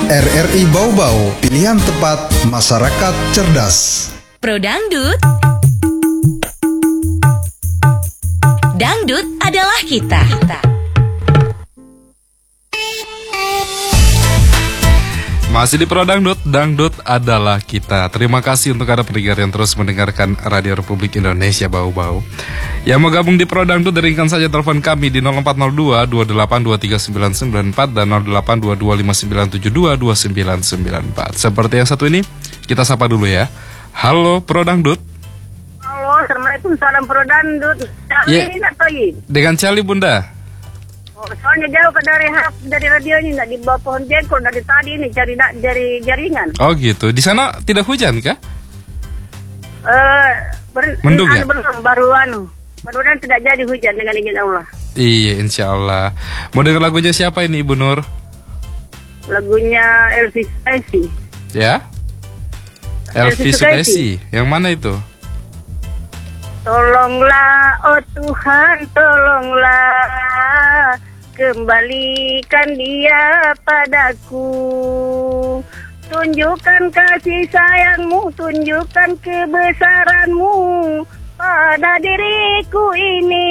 RRI Bau-Bau, pilihan tepat masyarakat cerdas. Pro Dangdut. Dangdut adalah kita. Masih di Pro Dangdut, Dangdut adalah kita. Terima kasih untuk Anda pendengar yang terus mendengarkan Radio Republik Indonesia Bau-Bau. Yang mau gabung di Pro Dangdut, ringkan saja telepon kami di 0402 28239994 dan 082259722994. Seperti yang satu ini, kita sapa dulu ya. Halo Pro Dangdut. Halo, Assalamualaikum, salam Pro Dangdut. Ini nak pergi. Dengan Cali Bunda. Soalnya jauh dari radionya, nggak di bawah pohon jengkol dari tadi ini cari jaringan. Oh gitu. Di sana tidak hujan kah? Mendung ya? Baruan tidak jadi hujan dengan izin Allah. Iya, insya Allah. Mau dengar lagunya siapa ini Ibu Nur? Lagunya Elvis Presley. Ya? Elvis Presley. Yang mana itu? Tolonglah, oh Tuhan, tolonglah, kembalikan dia padaku. Tunjukkan kasih sayangmu, tunjukkan kebesaranmu pada diriku ini,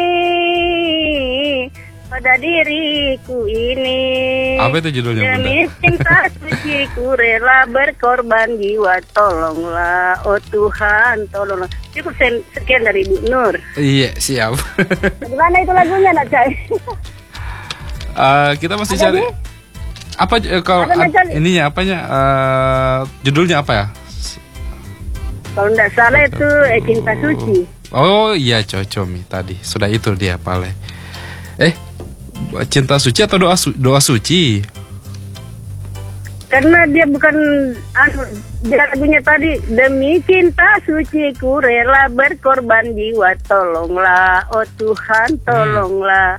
pada diriku ini. Apa itu judulnya, Bunda? Demi cinta suciku rela berkorban jiwa. Tolonglah, oh Tuhan, tolonglah. Cukup sekian dari Ibu Nur. Iya, siap. Gimana itu lagunya, nak Cai? Kita masih cari. Apa kalau ininya apanya? Judulnya apa ya? Kalau tidak salah itu Cinta Suci. Oh iya, Cocomi tadi. Sudah itu dia pale. Cinta Suci atau doa suci? Karena dia bukan dia lagunya tadi, demi cinta suci ku rela berkorban jiwa. Tolonglah, oh Tuhan, tolonglah.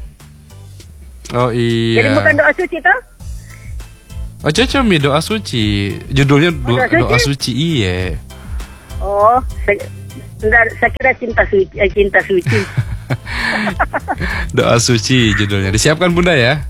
Oh iya. Jadi bukan doa suci toh? Oh, Cocomi doa suci. Judulnya doa suci, iya. Oh, saya kira cinta suci. Doa suci judulnya. Disiapkan Bunda ya.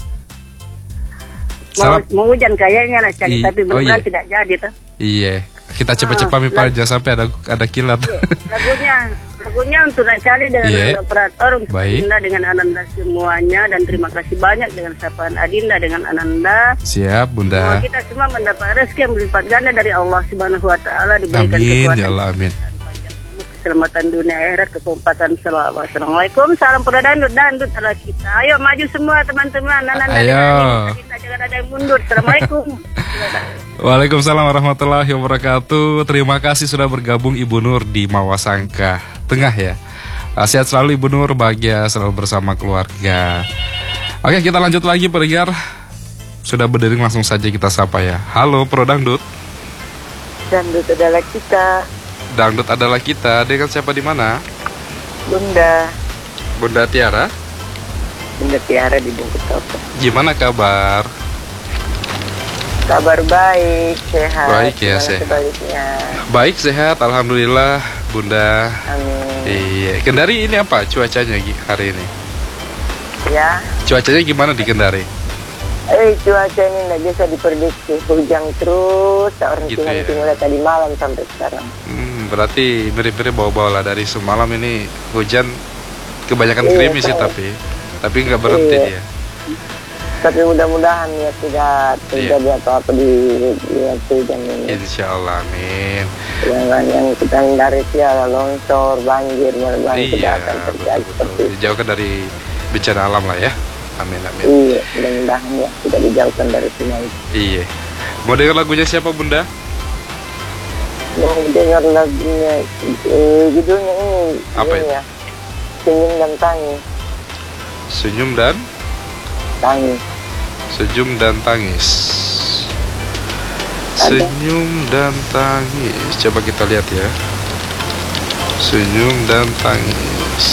Mau hujan kayaknya lah cari, tapi benar tidak jadi tuh. Iya, kita cepat-cepat jangan sampai ada kilat. Lagunya untuk cari dengan operator, untuk Baik. Adinda dengan Ananda semuanya, dan terima kasih banyak dengan sapaan Adinda dengan Ananda. Siap Bunda. Semua kita semua mendapat rezeki yang berlipat ganda dari Allah Subhanahu Wa Taala, diberikan Amin kekuatan. ya Allah, amin. Keselamatan dunia akhirat, keselamatan selalu. Assalamualaikum, salam Pro Dangdut, Dangdut adalah kita. Ayo maju semua teman-teman. Ayo. Kita jangan ada yang mundur. Assalamualaikum. Waalaikumsalam warahmatullahi wabarakatuh. Terima kasih sudah bergabung Ibu Nur di Mawasangka Tengah ya. Sehat selalu Ibu Nur, bahagia selalu bersama keluarga. Oke, kita lanjut lagi pendengar. Sudah berdering, langsung saja kita sapa ya. Halo Pro Dangdut. Dangdut adalah kita. Dangdut adalah kita. Dengan siapa di mana? Bunda Tiara. Bunda Tiara di Bungkut Toko. Gimana kabar? Kabar baik, sehat. Baik ya, sehat. Sebaliknya. Baik, sehat, alhamdulillah Bunda. Amin. Iya, Kendari ini apa cuacanya hari ini? Ya. Cuacanya gimana di Kendari? Cuaca ini nggak bisa diprediksi, hujan terus, orang Gitu ya. mulai tadi malam sampai sekarang. Berarti mirip-mirip bawa-bawa lah dari semalam ini hujan kebanyakan gerimis sih tapi nggak berhenti dia. Tapi mudah-mudahan ya tidak terjadi apa-apa di hujan ini. Insya Allah, amin. Yang kita hindari ya longsor, banjir, tidak akan terjadi seperti itu. Dijauhkan dari bencana alam lah ya. Amin. Iya, mudah-mudahan ya tidak dijauhkan dari semua itu. Iya. Mau dengar lagunya siapa Bunda? Mau dengar lagunya, judulnya ini. Apa itu? Ya, Senyum dan Tangis. Senyum dan Tangis. Senyum dan tangis. Senyum dan tangis. Coba kita lihat ya. Senyum dan tangis.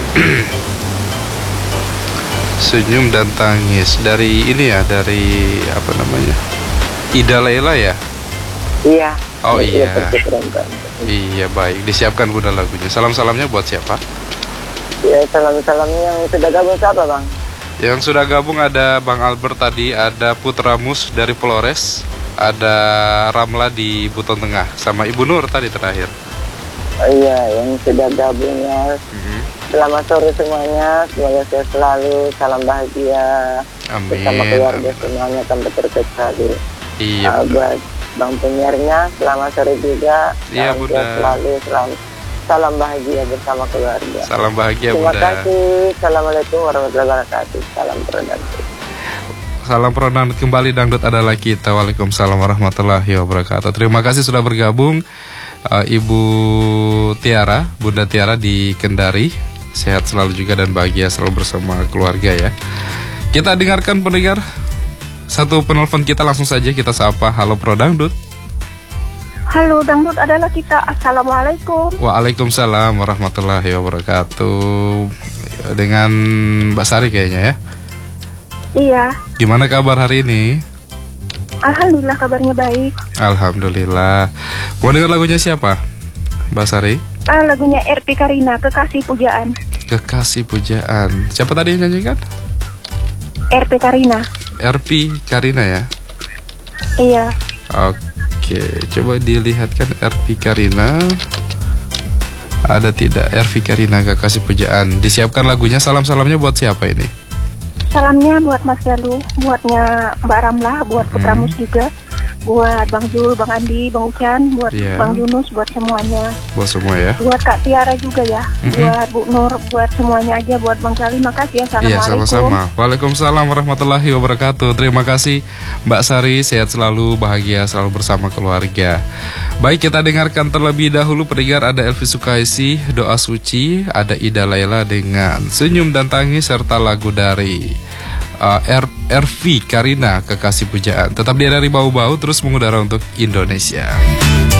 Senyum dan tangis dari ini ya, dari apa namanya, Ida Laila ya. Iya. Oh iya. Iya, baik, disiapkan Bunda lagunya. Salam-salamnya buat siapa? Ya, salam-salamnya yang sudah gabung siapa Bang? Yang sudah gabung ada Bang Albert tadi, ada Putra Mus dari Flores, ada Ramla di Buton Tengah, sama Ibu Nur tadi terakhir. Oh iya, yang sudah gabungnya. Selamat sore semuanya, semoga sehat selalu, salam bahagia. Amin. Bersama keluarga semuanya tanpa terkecuali. Iya. Buat Bang penyiarnya, selamat sore juga. Iya, Salam Bunda. sehat selalu, salam bahagia bersama keluarga. Salam bahagia, Terima Bunda. kasih. Assalamualaikum warahmatullahi wabarakatuh. Salam Prodangdut. Salam Prodangdut kembali, dangdut adalah kita. Waalaikumsalam warahmatullahi wabarakatuh. Terima kasih sudah bergabung, Ibu Tiara, Bunda Tiara di Kendari. Sehat selalu juga dan bahagia selalu bersama keluarga ya. Kita dengarkan pendengar. Satu penelpon kita langsung saja kita sapa. Halo Prodangdut. Halo, dangdut adalah kita. Assalamualaikum. Waalaikumsalam warahmatullahi wabarakatuh. Dengan Mbak Sari kayaknya ya. Iya, Gimana kabar hari ini? alhamdulillah kabarnya baik. Alhamdulillah. Mau dengar lagunya siapa, Mbak Sari? Lagunya RP Karina, Kekasih Pujaan. Kekasih Pujaan. Siapa tadi yang nyanyikan? RP Karina. RP Karina ya. Iya. Oke, coba dilihatkan RP Karina. Ada tidak RP Karina Kekasih Pujaan? Disiapkan lagunya. Salam-salamnya buat siapa ini? Salamnya buat Mas Galuh, buatnya Mbak Ramlah, buat Putra Mus juga, buat Bang Zul, Bang Andi, Bang Ucan, buat Iya. Bang Yunus, buat semuanya. Buat semua ya. Buat Kak Tiara juga ya, buat Bu Nur, buat semuanya aja, buat Bang Sali. Makasih ya, Iya, assalamualaikum. sama-sama. Waalaikumsalam warahmatullahi wabarakatuh. Terima kasih Mbak Sari, sehat selalu, bahagia selalu bersama keluarga. Baik, kita dengarkan terlebih dahulu pendengar, ada Elvi Sukaisi, Doa Suci, ada Ida Laila dengan Senyum dan Tangis, serta lagu dari RV Karina Kekasih Pujaan. Tetap dia dari bau-bau terus mengudara untuk Indonesia.